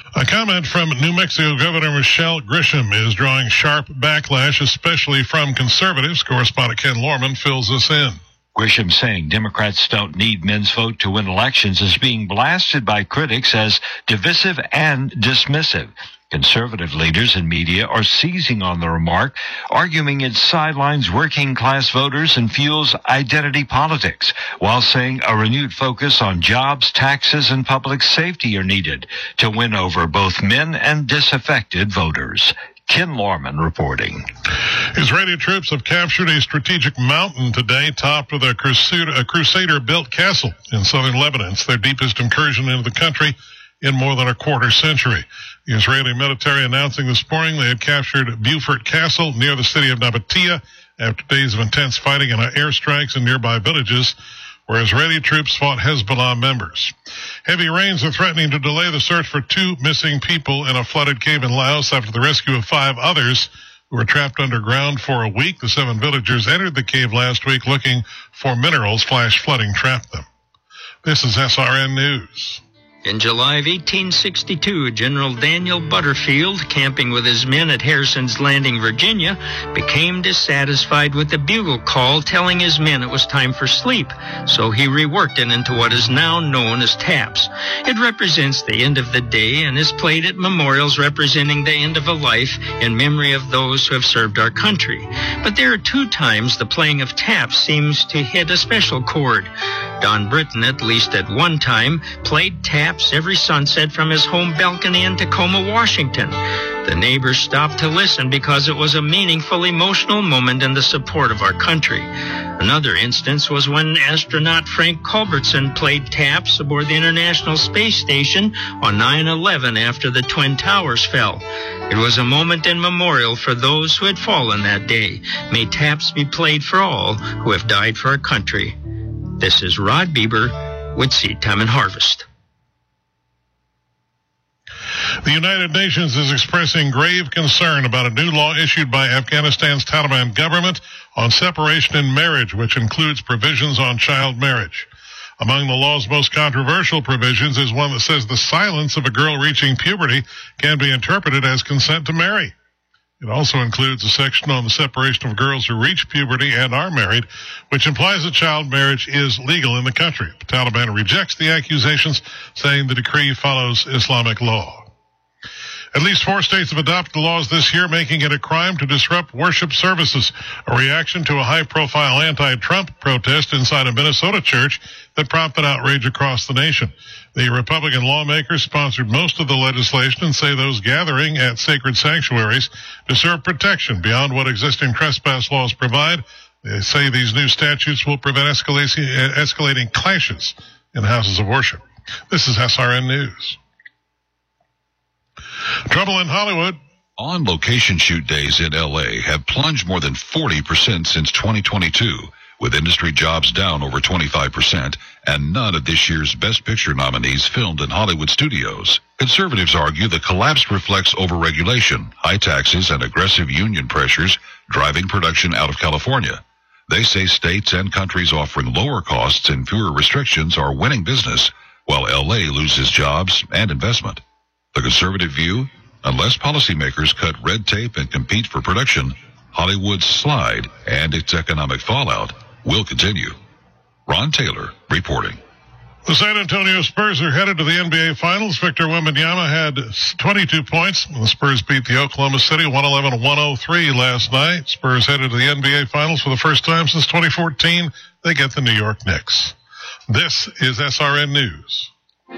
A comment from New Mexico Governor Michelle Grisham is drawing sharp backlash, especially from conservatives. Correspondent Ken Lorman fills us in. Grisham saying Democrats don't need men's vote to win elections is being blasted by critics as divisive and dismissive. Conservative leaders and media are seizing on the remark, arguing it sidelines working-class voters and fuels identity politics, while saying a renewed focus on jobs, taxes, and public safety are needed to win over both men and disaffected voters. Ken Lorman reporting. Israeli troops have captured a strategic mountain today, topped with a Crusader-built castle in southern Lebanon. It's their deepest incursion into the country in more than a quarter century. The Israeli military announcing this morning they had captured Beaufort Castle near the city of Nabatea after days of intense fighting and airstrikes in nearby villages where Israeli troops fought Hezbollah members. Heavy rains are threatening to delay the search for 2 missing people in a flooded cave in Laos after the rescue of 5 others who were trapped underground for a week. The 7 villagers entered the cave last week looking for minerals. Flash flooding trapped them. This is SRN News. In July of 1862, General Daniel Butterfield, camping with his men at Harrison's Landing, Virginia, became dissatisfied with the bugle call telling his men it was time for sleep, so he reworked it into what is now known as taps. It represents the end of the day and is played at memorials representing the end of a life in memory of those who have served our country. But there are 2 times the playing of taps seems to hit a special chord. Don Britton, at least at one time, played taps every sunset from his home balcony in Tacoma, Washington. The neighbors stopped to listen because it was a meaningful, emotional moment in the support of our country. Another instance was when astronaut Frank Culbertson played taps aboard the International Space Station on 9/11 after the Twin Towers fell. It was a moment in memorial for those who had fallen that day. May taps be played for all who have died for our country. This is Rod Bieber with Seed Time and Harvest. The United Nations is expressing grave concern about a new law issued by Afghanistan's Taliban government on separation in marriage, which includes provisions on child marriage. Among the law's most controversial provisions is one that says the silence of a girl reaching puberty can be interpreted as consent to marry. It also includes a section on the separation of girls who reach puberty and are married, which implies that child marriage is legal in the country. The Taliban rejects the accusations, saying the decree follows Islamic law. At least 4 states have adopted laws this year making it a crime to disrupt worship services, a reaction to a high-profile anti-Trump protest inside a Minnesota church that prompted outrage across the nation. The Republican lawmakers sponsored most of the legislation and say those gathering at sacred sanctuaries deserve protection beyond what existing trespass laws provide. They say these new statutes will prevent escalating clashes in houses of worship. This is SRN News. Trouble in Hollywood. On-location shoot days in L.A. have plunged more than 40% since 2022, with industry jobs down over 25%, and none of this year's Best Picture nominees filmed in Hollywood studios. Conservatives argue the collapse reflects overregulation, high taxes, and aggressive union pressures driving production out of California. They say states and countries offering lower costs and fewer restrictions are winning business, while L.A. loses jobs and investment. The conservative view, unless policymakers cut red tape and compete for production, Hollywood's slide and its economic fallout will continue. Ron Taylor reporting. The San Antonio Spurs are headed to the NBA Finals. Victor Wembanyama had 22 points. The Spurs beat the Oklahoma City 111-103 last night. Spurs headed to the NBA Finals for the first time since 2014. They get the New York Knicks. This is SRN News.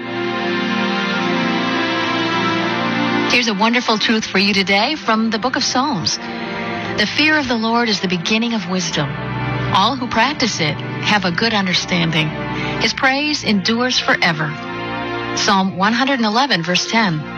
Here's a wonderful truth for you today from the book of Psalms. The fear of the Lord is the beginning of wisdom. All who practice it have a good understanding. His praise endures forever. Psalm 111, verse 10.